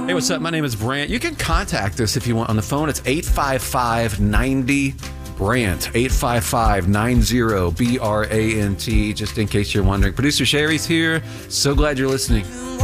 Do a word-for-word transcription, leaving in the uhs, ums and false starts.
Hey, what's up? My name is Brant. You can contact us if you want on the phone. It's eight five five, nine zero, Brant. eight five five, nine zero, B R A N T, just in case you're wondering. Producer Sherry's here. So glad you're listening.